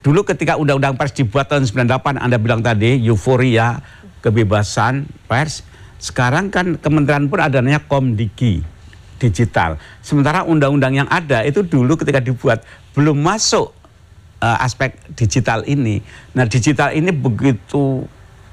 Dulu ketika Undang-Undang Pers dibuat tahun 98, Anda bilang tadi, euforia, kebebasan pers. Sekarang kan kementerian pun ada namanya Komdigi, digital. Sementara undang-undang yang ada itu dulu ketika dibuat, belum masuk aspek digital ini. Nah, digital ini begitu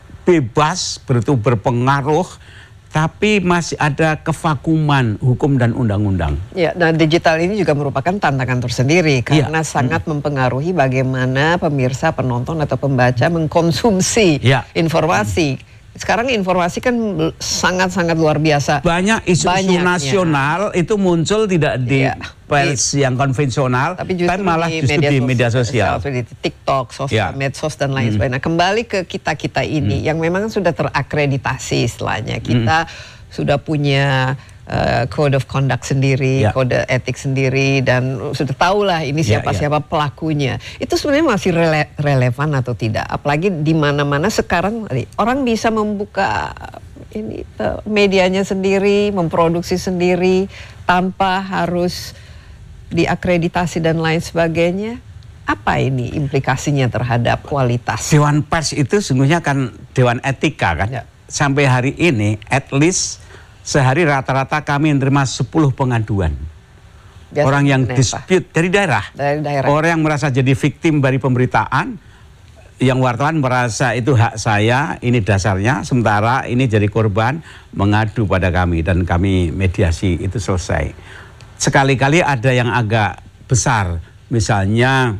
bebas, begitu berpengaruh, tapi masih ada kevakuman hukum dan undang-undang. Ya, nah digital ini juga merupakan tantangan tersendiri karena sangat mempengaruhi bagaimana pemirsa, penonton atau pembaca mengkonsumsi informasi. Sekarang informasi kan sangat-sangat luar biasa. Banyak isu-isu nasional itu muncul tidak di pers yang konvensional, tapi malah justru di media sosial. Di TikTok, sosial, medsos dan lain sebagainya. Nah, kembali ke kita-kita ini yang memang sudah terakreditasi istilahnya. Kita sudah punya code of conduct sendiri, kode etik sendiri, dan sudah tahulah ini siapa-siapa pelakunya. Itu sebenarnya masih relevan atau tidak? Apalagi di mana-mana sekarang orang bisa membuka ini medianya sendiri, memproduksi sendiri tanpa harus diakreditasi dan lain sebagainya. Apa ini implikasinya terhadap kualitas? Dewan Pers itu sesungguhnya kan dewan etika kan. Sampai hari ini at least sehari rata-rata kami menerima 10 pengaduan. Orang yang dispute dari daerah. Orang yang merasa jadi victim dari pemberitaan, yang wartawan merasa itu hak saya, ini dasarnya, sementara ini jadi korban, mengadu pada kami dan kami mediasi, itu selesai. Sekali-kali ada yang agak besar, misalnya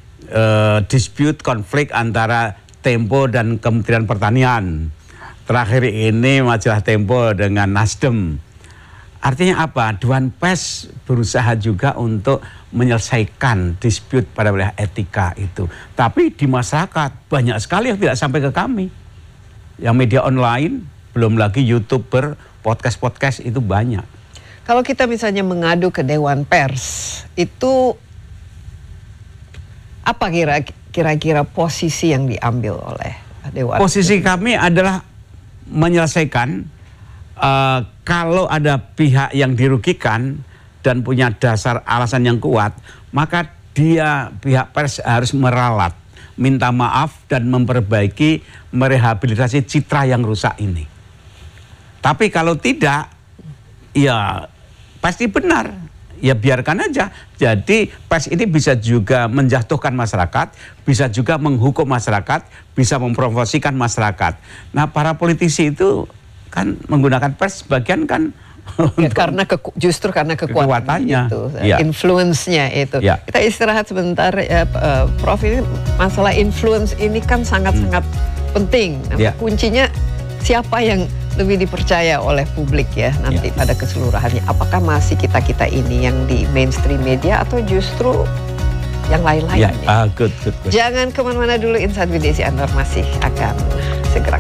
dispute konflik antara Tempo dan Kementerian Pertanian. Terakhir ini majalah Tempo dengan Nasdem. Artinya apa? Dewan Pers berusaha juga untuk menyelesaikan dispute pada wilayah etika itu. Tapi di masyarakat banyak sekali yang tidak sampai ke kami. Yang media online, belum lagi YouTuber, podcast-podcast itu banyak. Kalau kita misalnya mengadu ke Dewan Pers, itu apa kira-kira posisi yang diambil oleh Dewan? Posisi kami adalah menyelesaikan kalau ada pihak yang dirugikan dan punya dasar alasan yang kuat, maka pihak pers harus meralat, minta maaf dan memperbaiki, merehabilitasi citra yang rusak ini. Tapi kalau tidak, ya pasti benar, ya biarkan aja. Jadi pers ini bisa juga menjatuhkan masyarakat, bisa juga menghukum masyarakat, bisa mempromosikan masyarakat. Nah, para politisi itu kan menggunakan pers sebagian kan karena justru karena kekuatannya itu, influence-nya itu. Kita istirahat sebentar ya, Prof. Ini masalah influence ini kan sangat-sangat penting. Nah, kuncinya siapa yang lebih dipercaya oleh publik ya nanti pada keseluruhannya? Apakah masih kita-kita ini yang di mainstream media atau justru yang lain-lainnya? Good. Jangan kemana-mana dulu, Insight with Desi Anwar masih akan segera